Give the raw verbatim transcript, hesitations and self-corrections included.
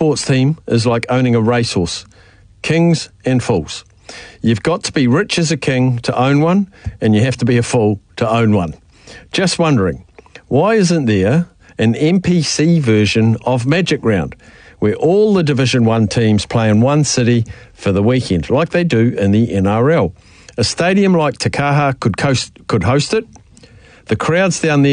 sports team is like owning a racehorse. Kings and fools. You've got to be rich as a king to own one, and you have to be a fool to own one. Just wondering, why isn't there an N P C version of Magic Round, where all the Division one teams play in one city for the weekend, like they do in the N R L? A stadium like Te Kaha could, coast, could host it. The crowds down there